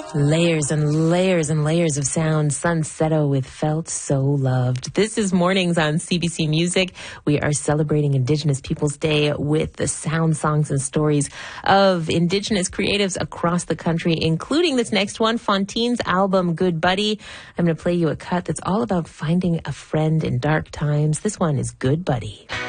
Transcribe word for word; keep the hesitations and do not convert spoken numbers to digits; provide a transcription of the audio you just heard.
Layers and layers and layers of sound. Sunsetto with Felt So Loved. This is Mornings on C B C Music. We are celebrating Indigenous Peoples Day with the sound, songs, and stories of Indigenous creatives across the country, including this next one, Fontine's album, Good Buddy. I'm going to play you a cut that's all about finding a friend in dark times. This one is Good Buddy.